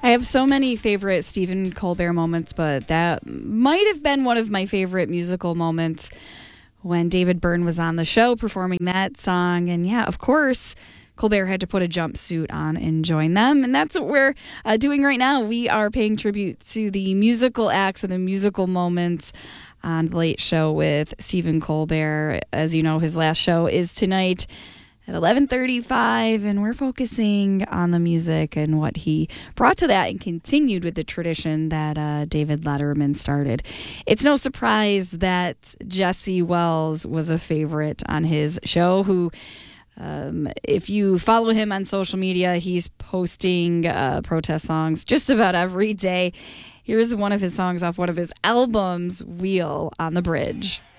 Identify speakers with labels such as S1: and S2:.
S1: I have so many favorite Stephen Colbert moments, but that might have been one of my favorite musical moments when David Byrne was on the show performing that song. And yeah, of course, Colbert had to put a jumpsuit on and join them. And that's what we're doing right now. We are paying tribute to the musical acts and the musical moments on The Late Show with Stephen Colbert. As you know, his last show is tonight at 11:35, and we're focusing on the music and what he brought to that and continued with the tradition that David Letterman started. It's no surprise that Jesse Wells was a favorite on his show, who if you follow him on social media, he's posting protest songs just about every day. Here's one of his songs off one of his albums, Wheel on the Bridge.